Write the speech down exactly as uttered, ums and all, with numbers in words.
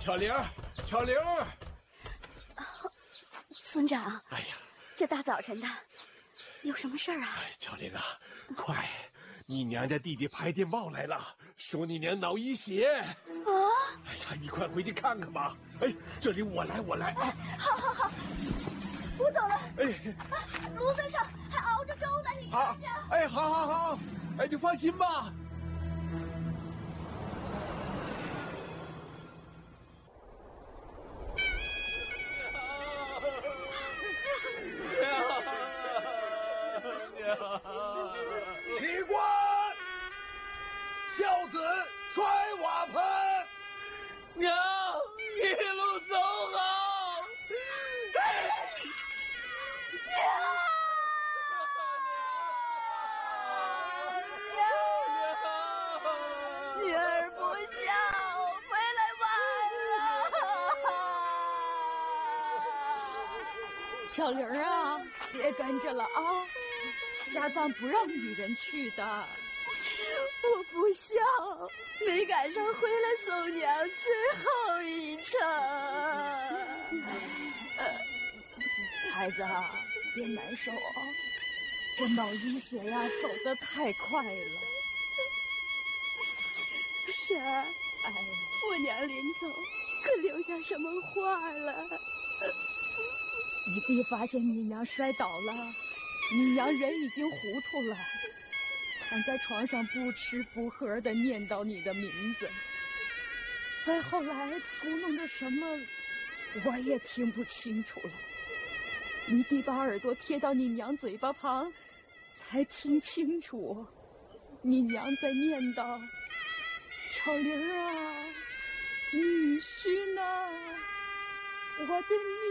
巧玲，巧玲。 村长。 哎呀， 这大早晨的，有什么事儿啊？ 哎，巧玲啊，快！你娘家弟弟拍电报来了，说你娘脑溢血。啊！哎呀，你快回去看看吧。哎，这里我来，我来啊！ 好好好，我走了。 哎， 炉子上还熬着粥呢，你看着。 哎，好好好，哎，你放心吧。 起棺，孝子摔瓦盆。 娘，一路走好。 娘，娘，女儿不孝，回来晚了。 巧玲啊，别跟着了啊！下葬不让女人去的。 我不孝，没赶上回来送娘最后一程。 孩子啊，别难受啊，这脑溢血呀，走得太快了。 婶儿，哎，我娘临走可留下什么话了？ 你弟发现你娘摔倒了，你娘人已经糊涂了，躺在床上不吃不喝的念叨你的名字，再后来咕哝着什么我也听不清楚了。你弟把耳朵贴到你娘嘴巴旁，才听清楚你娘在念叨：巧玲啊，女婿呢？我的女